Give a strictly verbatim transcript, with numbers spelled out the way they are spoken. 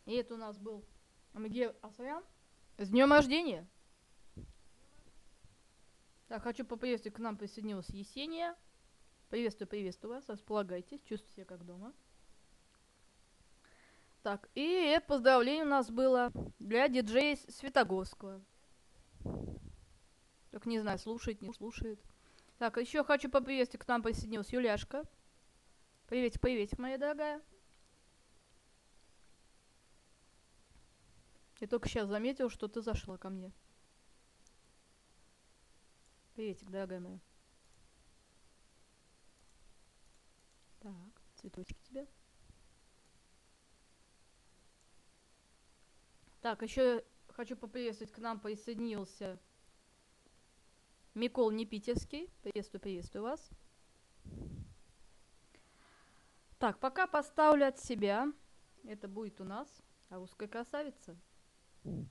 И это у нас был Амигель Асаян. С днем рождения! Так, хочу поприветствовать, к нам присоединилась Есения. Приветствую, приветствую вас, располагайтесь, чувствуйте себя как дома. Так, и это поздравление у нас было для диджея Светогорского. Так, не знаю, слушает, не слушает. Так, еще хочу поприветствовать, к нам присоединилась Юляшка. Приветик, приветик, моя дорогая. Я только сейчас заметил, что ты зашла ко мне. Приветик, дорогая моя. Так, цветочки тебе. Так, еще хочу поприветствовать, к нам присоединился Микол Непитерский. Приветствую, приветствую вас. Так, пока поставлю от себя. Это будет у нас русская красавица.